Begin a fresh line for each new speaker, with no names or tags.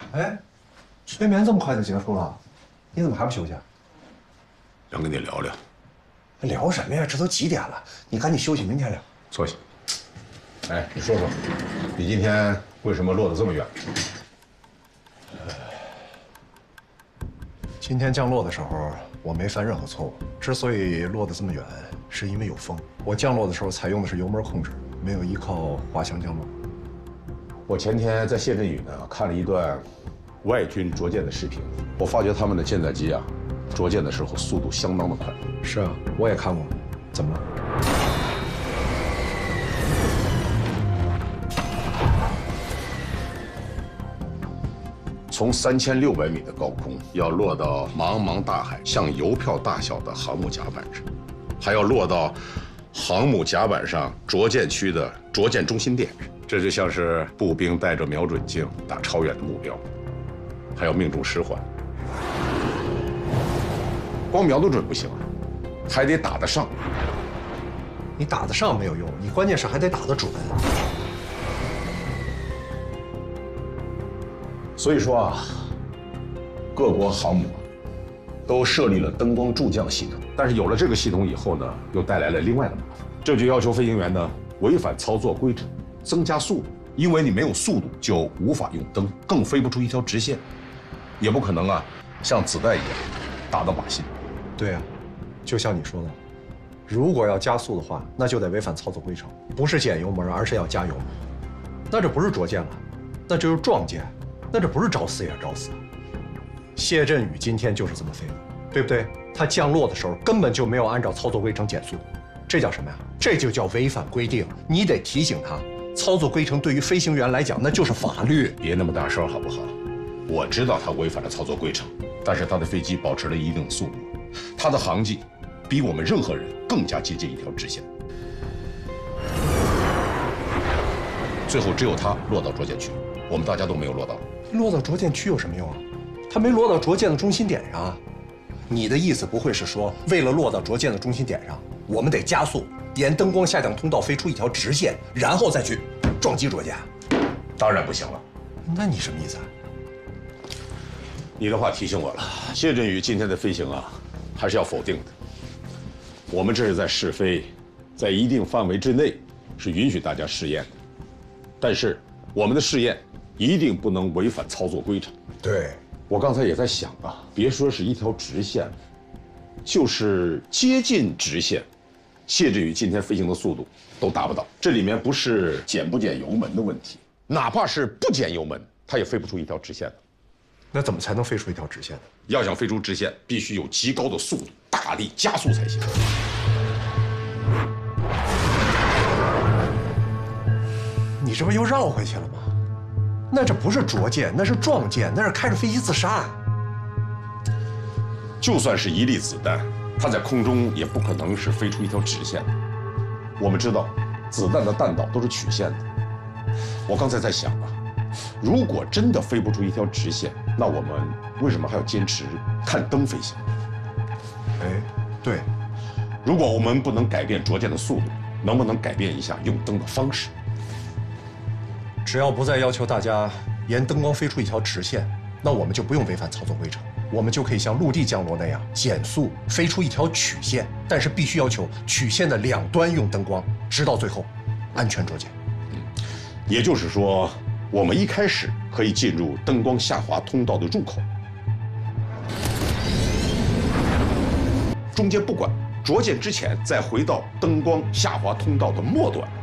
哎，催眠这么快就结束了？你怎么还不休息啊？
想跟你聊聊。
聊什么呀？这都几点了？你赶紧休息，明天聊。
坐下。哎，你说说，你今天为什么落得这么远？
今天降落的时候，我没犯任何错误。之所以落得这么远，是因为有风。我降落的时候采用的是油门控制，没有依靠滑翔降落。
我前天在谢振宇呢看了一段外军着舰的视频，我发觉他们的舰载机啊，着舰的时候速度相当的快。
是啊，我也看过。怎么了？
从3600米的高空要落到茫茫大海像邮票大小的航母甲板上，还要落到航母甲板上着舰区的着舰中心点上，这就像是步兵带着瞄准镜打超远的目标，还要命中实环。光瞄得准不行啊，还得打得上。
你打得上没有用，你关键是还得打得准。
所以说啊，各国航母都设立了灯光助降系统，但是有了这个系统以后呢，又带来了另外的麻烦，这就要求飞行员呢违反操作规程，增加速度，因为你没有速度就无法用灯，更飞不出一条直线，也不可能啊像子弹一样打到靶心。
对啊，就像你说的，如果要加速的话，那就得违反操作规程，不是减油门，而是要加油门。那这不是着舰了，那这就是撞舰，那这不是找死也是找死。谢振宇今天就是这么飞的，对不对？他降落的时候根本就没有按照操作规程减速，这叫什么呀？这就叫违反规定。你得提醒他，操作规程对于飞行员来讲那就是法律。
别那么大声好不好？我知道他违反了操作规程，但是他的飞机保持了一定的速度，他的航迹比我们任何人更加接近一条直线。最后只有他落到着舰区，我们大家都没有落到。
落到着舰区有什么用啊？他没落到着舰的中心点上啊。你的意思不会是说，为了落到着舰的中心点上，我们得加速，沿灯光下降通道飞出一条直线，然后再去撞击着舰？
当然不行了。
那你什么意思啊？
你的话提醒我了，谢振宇今天的飞行啊，还是要否定的。我们这是在试飞，在一定范围之内是允许大家试验的，但是我们的试验一定不能违反操作规程。
对，
我刚才也在想啊，别说是一条直线，就是接近直线，谢振宇今天飞行的速度都达不到。这里面不是减不减油门的问题，哪怕是不减油门，它也飞不出一条直线的。
那怎么才能飞出一条直线呢？
要想飞出直线，必须有极高的速度，大力加速才行。
你这不又绕回去了吗？那这不是着舰，那是撞舰，那是开着飞机自杀。
就算是一粒子弹，它在空中也不可能是飞出一条直线的。我们知道，子弹的弹道都是曲线的。我刚才在想啊，如果真的飞不出一条直线，那我们为什么还要坚持看灯飞行？
哎，对，
如果我们不能改变着舰的速度，能不能改变一下用灯的方式？
只要不再要求大家沿灯光飞出一条直线，那我们就不用违反操作规程，我们就可以像陆地降落那样减速飞出一条曲线，但是必须要求曲线的两端用灯光，直到最后安全着舰。
也就是说，我们一开始可以进入灯光下滑通道的入口，中间不管，着舰之前再回到灯光下滑通道的末端。